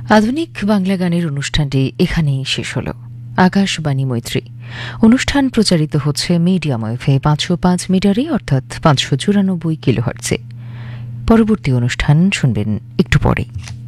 আধুনিক বাংলা গানের অনুষ্ঠানটি এখানেই শেষ হল। আকাশবাণী মৈত্রী অনুষ্ঠান প্রচারিত হচ্ছে মিডিয়াম ওয়েভে 505 মিটারে অর্থাৎ 594 কিলোহার্টজে। পরবর্তী অনুষ্ঠান শুনবেন একটু পরেই।